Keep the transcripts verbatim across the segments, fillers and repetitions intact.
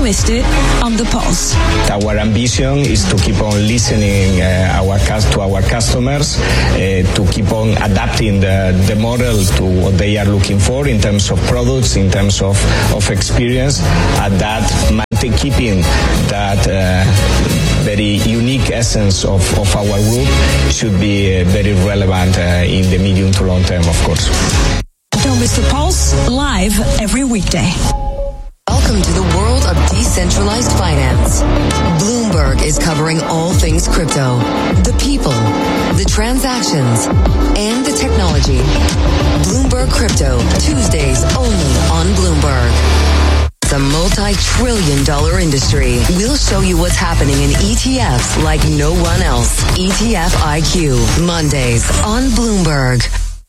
twist it on the pulse. Our ambition is to keep on listening uh, our to our customers, uh, to keep on adapting the, the model to what they are looking for in terms of products, in terms of, of experience, and that keeping that uh, very unique essence of, of our group should be uh, very relevant uh, in the medium to long term, of course. Don't miss the Pulse, live every weekday. Welcome to the world of decentralized finance. Bloomberg is covering all things crypto, the people, the transactions, and the technology. Bloomberg Crypto, Tuesdays only on Bloomberg. It's a multi-trillion dollar industry. We'll show you what's happening in E T Fs like no one else. E T F I Q, Mondays on Bloomberg.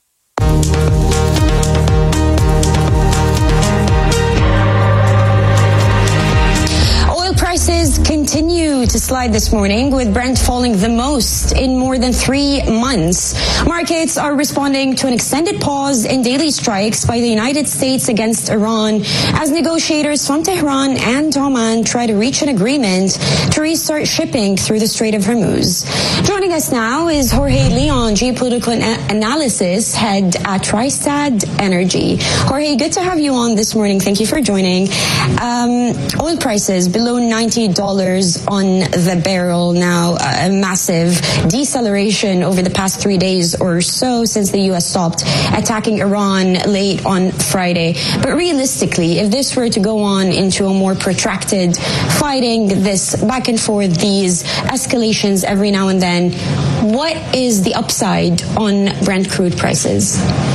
Prices continue to slide this morning, with Brent falling the most in more than three months. Markets are responding to an extended pause in daily strikes by the United States against Iran as negotiators from Tehran and Oman try to reach an agreement to restart shipping through the Strait of Hormuz. Joining us now is Jorge Leon, geopolitical analysis head at Rystad Energy. Jorge, good to have you on this morning. Thank you for joining. Um, oil prices below ninety dollars on the barrel now, a massive deceleration over the past three days or so since the U S stopped attacking Iran late on Friday. But realistically, if this were to go on into a more protracted fighting, this back and forth, these escalations every now and then, what is the upside on Brent crude prices?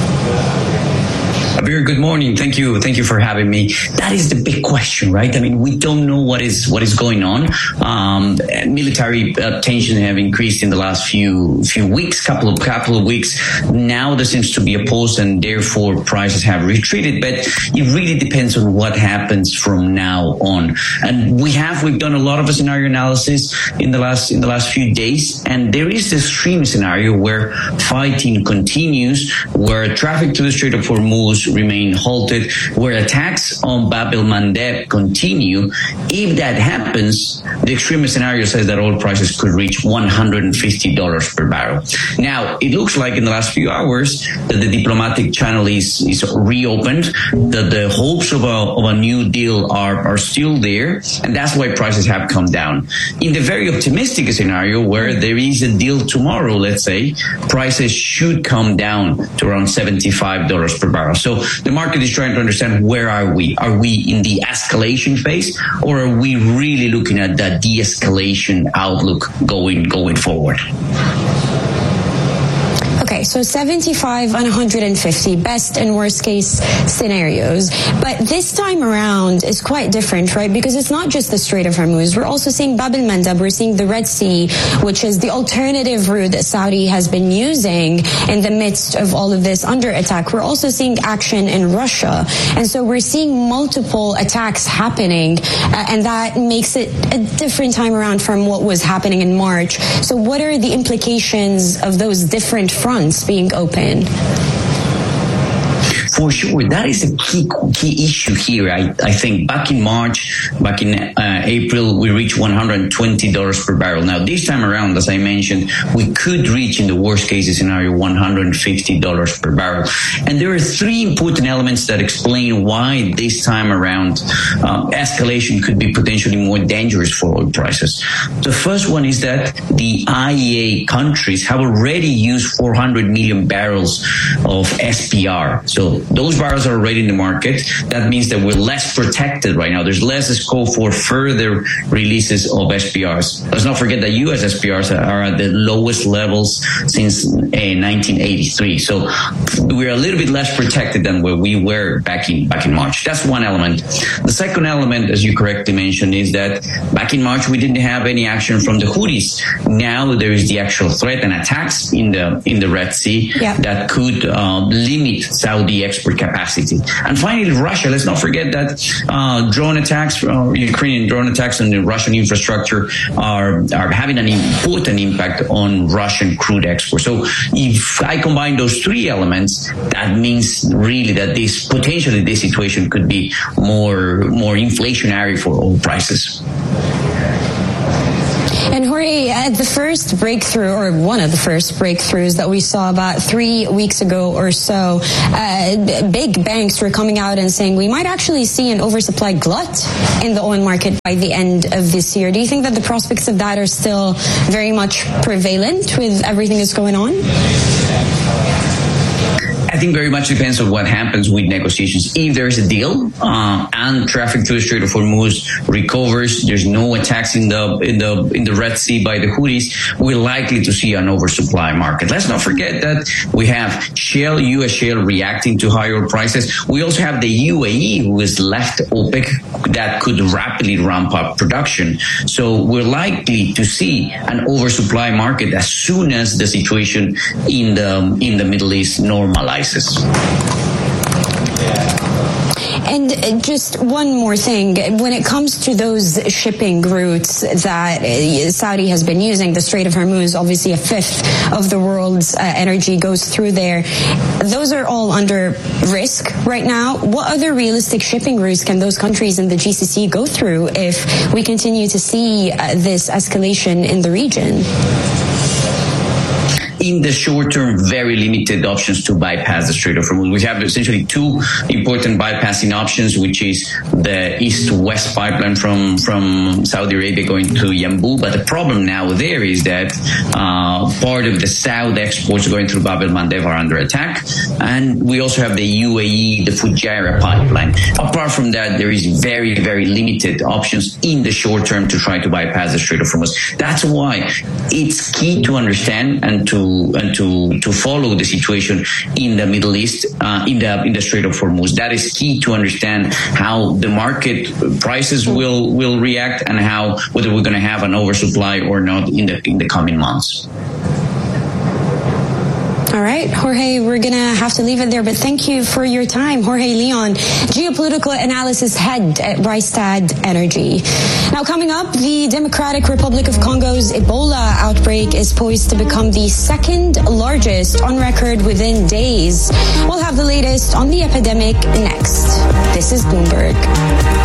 A very good morning. Thank you. Thank you for having me. That is the big question, right? I mean, we don't know what is what is going on. Um, military uh, tensions have increased in the last few few weeks, couple of couple of weeks. Now there seems to be a pause, and therefore prices have retreated. But it really depends on what happens from now on. And we have we've done a lot of a scenario analysis in the last in the last few days, and there is this extreme scenario where fighting continues, where traffic to the Strait of Hormuz remain halted, where attacks on Bab el-Mandeb continue. If that happens, the extreme scenario says that oil prices could reach one hundred fifty dollars per barrel. Now, it looks like in the last few hours that the diplomatic channel is, is reopened, that the hopes of a, of a new deal are, are still there, and that's why prices have come down. In the very optimistic scenario where there is a deal tomorrow, let's say, prices should come down to around seventy-five dollars per barrel. So the market is trying to understand, where are we? Are we in the escalation phase, or are we really looking at that de-escalation outlook going going forward? Okay, so seventy-five and one hundred fifty, best and worst case scenarios. But this time around is quite different, right? Because it's not just the Strait of Hormuz. We're also seeing Bab el-Mandeb. We're seeing the Red Sea, which is the alternative route that Saudi has been using in the midst of all of this under attack. We're also seeing action in Russia. And so we're seeing multiple attacks happening, uh, and that makes it a different time around from what was happening in March. So what are the implications of those different fronts being open? For sure, that is a key key issue here. I, I think back in March, back in uh, April, we reached one hundred twenty dollars per barrel. Now, this time around, as I mentioned, we could reach, in the worst case scenario, one hundred fifty dollars per barrel. And there are three important elements that explain why this time around um, escalation could be potentially more dangerous for oil prices. The first one is that the I E A countries have already used four hundred million barrels of S P R. So those barrels are already in the market. That means that we're less protected right now. There's less scope for further releases of S P Rs. Let's not forget that U S S P Rs are at the lowest levels since uh, nineteen eighty-three. So we're a little bit less protected than where we were back in back in March. That's one element. The second element, as you correctly mentioned, is that back in March we didn't have any action from the Houthis. Now there is the actual threat and attacks in the in the Red Sea, yep, that could uh, limit Saudi export export capacity. And finally, Russia. Let's not forget that uh, drone attacks, uh, Ukrainian drone attacks on the Russian infrastructure are are having an important impact on Russian crude exports. So if I combine those three elements, that means really that this potentially this situation could be more more inflationary for oil prices. And Jorge, at the first breakthrough, or one of the first breakthroughs that we saw about three weeks ago or so, uh, big banks were coming out and saying we might actually see an oversupply glut in the oil market by the end of this year. Do you think that the prospects of that are still very much prevalent with everything that's going on? I think very much depends on what happens with negotiations. If there's a deal uh, and traffic through the Strait of Hormuz recovers, there's no attacks in the in the in the Red Sea by the Houthis, we're likely to see an oversupply market. Let's not forget that we have shale, U S shale reacting to higher prices. We also have the U A E, who has left OPEC, that could rapidly ramp up production. So we're likely to see an oversupply market as soon as the situation in the in the Middle East normalizes. And just one more thing, when it comes to those shipping routes that Saudi has been using, the Strait of Hormuz, obviously a fifth of the world's uh, energy goes through there. Those are all under risk right now. What other realistic shipping routes can those countries in the G C C go through if we continue to see uh, this escalation in the region? In the short term, very limited options to bypass the Strait of Hormuz. We have essentially two important bypassing options, which is the east-west pipeline from, from Saudi Arabia going to Yanbu. But the problem now there is that uh, part of the south exports going through Bab el-Mandeb are under attack. And we also have the U A E, the Fujairah pipeline. Apart from that, there is very, very limited options in the short term to try to bypass the Strait of Hormuz. That's why it's key to understand and to and to, to follow the situation in the Middle East, uh, in the in the Strait of Hormuz. That is key to understand how the market prices will will react and how whether we're going to have an oversupply or not in the in the coming months. All right, Jorge, we're going to have to leave it there, but thank you for your time. Jorge Leon, geopolitical analysis head at Rystad Energy. Now, coming up, the Democratic Republic of Congo's Ebola outbreak is poised to become the second largest on record within days. We'll have the latest on the epidemic next. This is Bloomberg.